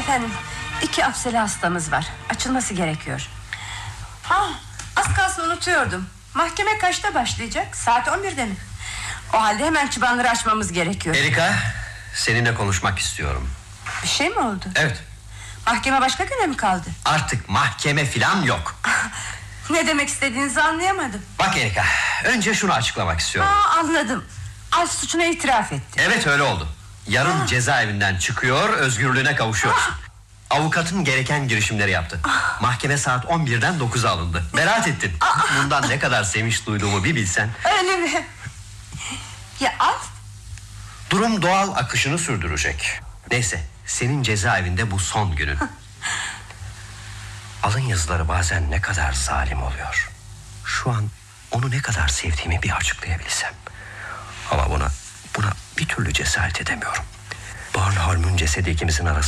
Efendim, 2 afseli hastamız var. Açılması gerekiyor. Az kalsın unutuyordum. Mahkeme kaçta başlayacak? Saat 11'de mi? O halde hemen çıbanları açmamız gerekiyor. Erika, seninle konuşmak istiyorum. Bir şey mi oldu? Evet. Mahkeme başka güne mi kaldı? Artık mahkeme filan yok. Ne demek istediğinizi anlayamadım. Bak Erika, önce şunu açıklamak istiyorum. Anladım. Alp suçuna itiraf etti. Evet, öyle oldu. Yarın cezaevinden çıkıyor, özgürlüğüne kavuşuyorsun. Avukatın gereken girişimleri yaptı. Mahkeme saat 11'den 9'a alındı. Beraat ettin. Bundan ne kadar sevinç duyduğumu bir bilsen. Öyle mi? Ya Alp? Durum doğal akışını sürdürecek. Neyse, senin cezaevinde bu son günün. Alın yazıları bazen ne kadar zalim oluyor. Şu an onu ne kadar sevdiğimi bir açıklayabilsem. Ama buna bir türlü cesaret edemiyorum. Bornholm'un cesedi ikimizin arasında